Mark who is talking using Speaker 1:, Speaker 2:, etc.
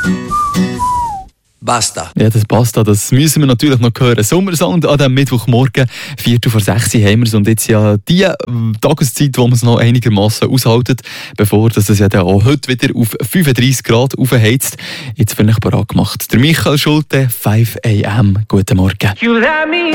Speaker 1: Basta.
Speaker 2: Ja, das Basta, das müssen wir natürlich noch hören. Sommersong an diesem Mittwochmorgen, 5:45 haben wir es. Und jetzt ja die Tageszeit, wo man es noch einigermaßen aushaltet, bevor das ja dann auch heute wieder auf 35 Grad aufheizt. Jetzt bin ich bereit gemacht. Der Michael Schulte, 5 AM. Guten Morgen.